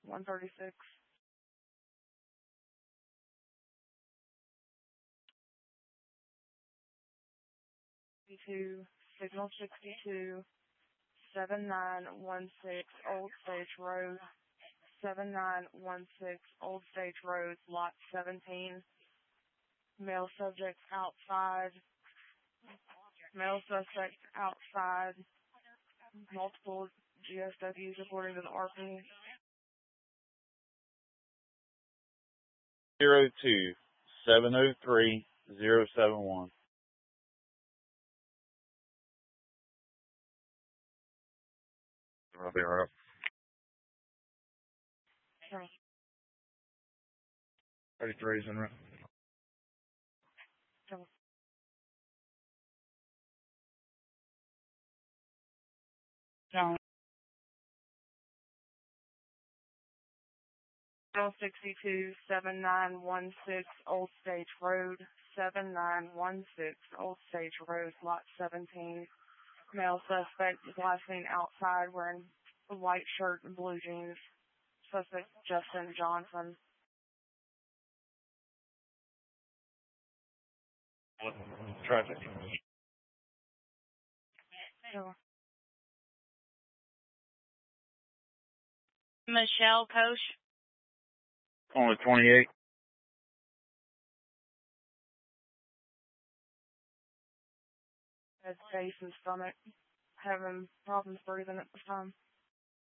136. 62, Signal 62, 7916 Old Stage Road, 7916 Old Stage Road, Lot 17. Male subject outside. Male suspect outside. Multiple GSWs according to the RP. 02-703-071. I'll be right up. Okay. 33 is in route. Okay. 62, 7916 Old Stage Road, 7916 Old Stage Road, Lot 17. Male suspect is last seen outside wearing a white shirt and blue jeans. Suspect Justin Johnson. Traffic. Sure. Michelle Koch. Only 28. Has face and stomach. Having problems breathing at the time.